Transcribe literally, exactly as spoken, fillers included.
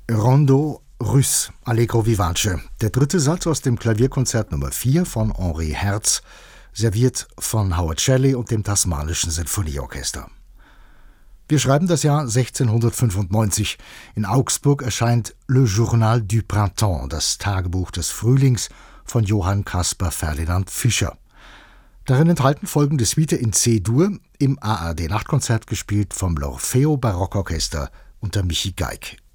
Rondo Russe, Allegro vivace, der dritte Satz aus dem Klavierkonzert Nummer vier von Henri Herz, serviert von Howard Shelley und dem Tasmanischen Sinfonieorchester. Wir schreiben das Jahr sechzehnhundertfünfundneunzig. In Augsburg erscheint Le Journal du Printemps, das Tagebuch des Frühlings von Johann Caspar Ferdinand Fischer. Darin enthalten folgende Suite in C-Dur, im A R D-Nachtkonzert gespielt vom L'Orfeo Barockorchester unter Michi Geig.